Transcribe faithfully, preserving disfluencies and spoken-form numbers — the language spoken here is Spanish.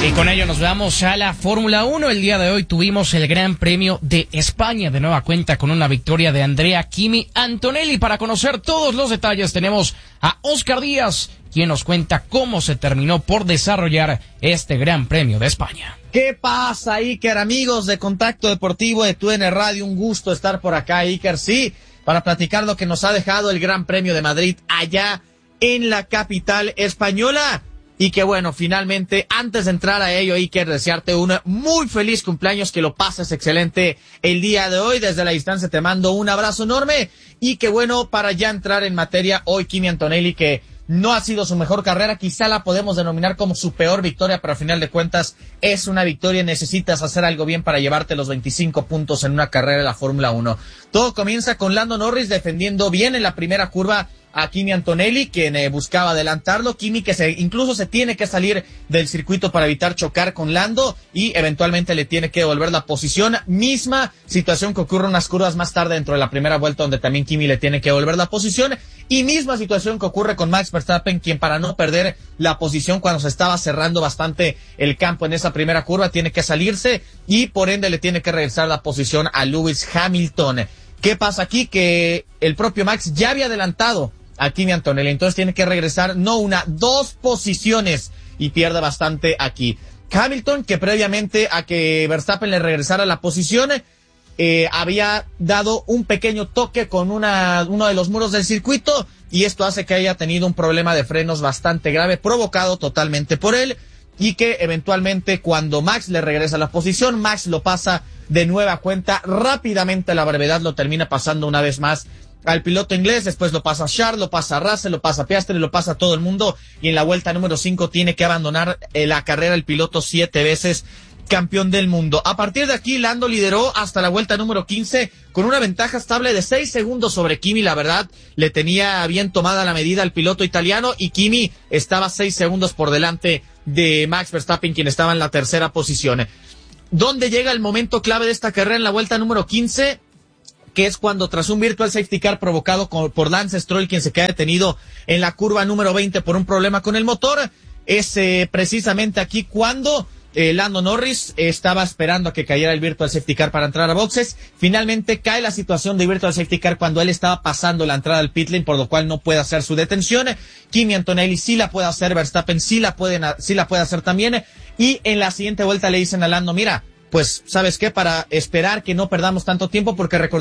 Y con ello nos vamos a la Fórmula uno. El día de hoy tuvimos el Gran Premio de España. De nueva cuenta con una victoria de Andrea Kimi Antonelli. Para conocer todos los detalles tenemos a Oscar Díaz, quien nos cuenta cómo se terminó por desarrollar este Gran Premio de España. ¿Qué pasa, Iker? Amigos de Contacto Deportivo de T U D N Radio, un gusto estar por acá, Iker. Sí, para platicar lo que nos ha dejado el Gran Premio de Madrid allá en la capital española. Y que bueno, finalmente, antes de entrar a ello, Iker, desearte un muy feliz cumpleaños, que lo pases excelente el día de hoy. Desde la distancia te mando un abrazo enorme. Y que bueno, para ya entrar en materia, hoy Kimi Antonelli, que no ha sido su mejor carrera, quizá la podemos denominar como su peor victoria, pero a final de cuentas es una victoria. Necesitas hacer algo bien para llevarte los veinticinco puntos en una carrera de la Fórmula uno. Todo comienza con Lando Norris defendiendo bien en la primera curva a Kimi Antonelli, quien eh, buscaba adelantarlo. Kimi que se, incluso se tiene que salir del circuito para evitar chocar con Lando y eventualmente le tiene que devolver la posición. Misma situación que ocurre unas curvas más tarde dentro de la primera vuelta, donde también Kimi le tiene que devolver la posición. Y misma situación que ocurre con Max Verstappen, quien para no perder la posición cuando se estaba cerrando bastante el campo en esa primera curva, tiene que salirse y por ende le tiene que regresar la posición a Lewis Hamilton. ¿Qué pasa aquí? Que el propio Max ya había adelantado a Kimi Antonelli, entonces tiene que regresar no una, dos posiciones y pierde bastante aquí. Hamilton, que previamente a que Verstappen le regresara la posición, eh, había dado un pequeño toque con una, uno de los muros del circuito y esto hace que haya tenido un problema de frenos bastante grave, provocado totalmente por él, y que eventualmente cuando Max le regresa la posición, Max lo pasa de nueva cuenta rápidamente. La brevedad lo termina pasando una vez más al piloto inglés, después lo pasa a Charles, lo pasa a Russell, lo pasa a Piastri, lo pasa a todo el mundo, y en la vuelta número cinco tiene que abandonar eh, la carrera el piloto siete veces campeón del mundo. A partir de aquí, Lando lideró hasta la vuelta número quince con una ventaja estable de seis segundos sobre Kimi. La verdad, le tenía bien tomada la medida al piloto italiano y Kimi estaba seis segundos por delante de Max Verstappen, quien estaba en la tercera posición. ¿Dónde llega el momento clave de esta carrera? En la vuelta número quince, que es cuando tras un virtual safety car provocado por Lance Stroll, quien se queda detenido en la curva número veinte por un problema con el motor, es eh, precisamente aquí cuando eh, Lando Norris estaba esperando a que cayera el virtual safety car para entrar a boxes. Finalmente cae la situación de virtual safety car cuando él estaba pasando la entrada al pit lane, por lo cual no puede hacer su detención. Kimi Antonelli sí la puede hacer, Verstappen sí la, pueden, sí la puede hacer también, y en la siguiente vuelta le dicen a Lando, mira, pues, ¿sabes qué? Para esperar que no perdamos tanto tiempo, porque recordemos